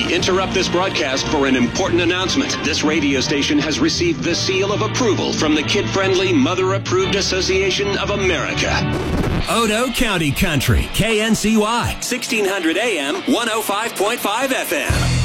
We interrupt this broadcast for an important announcement. This radio station has received the seal of approval from the Kid-Friendly Mother-Approved Association of America. Odo County Country, KNCY, 1600 AM, 105.5 FM.